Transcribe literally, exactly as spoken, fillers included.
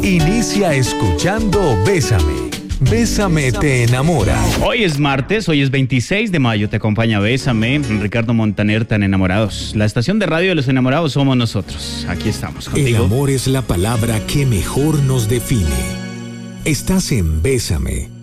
Inicia escuchando Bésame. Bésame te enamora. Hoy es martes, hoy es veintiséis de mayo, te acompaña Bésame, Ricardo Montaner, tan enamorados. La estación de radio de los enamorados somos nosotros. Aquí estamos contigo. El amor es la palabra que mejor nos define. Estás en Bésame.